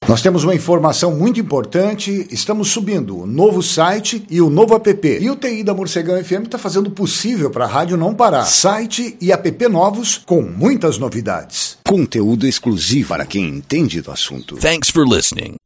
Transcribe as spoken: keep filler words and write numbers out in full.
Nós temos uma informação muito importante, estamos subindo o novo site e o novo app. E o T I da Morcegão F M está fazendo o possível para a rádio não parar. Site e app novos com muitas novidades. Conteúdo exclusivo para quem entende do assunto. Thanks for listening.